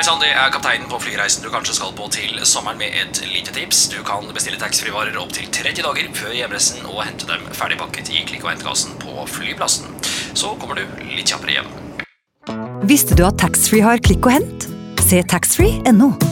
Hei sann, det kapteinen på flyreisen du kanskje skal på til sommeren med et lite tips. Du kan bestille taxfree-varer opp til 30 dager før hjemreisen og hente dem ferdigpakket i klikk- og hentkassen på flyplassen. Så kommer du litt kjappere hjem. Visste du at taxfree har klikk og hent? Se taxfree.no.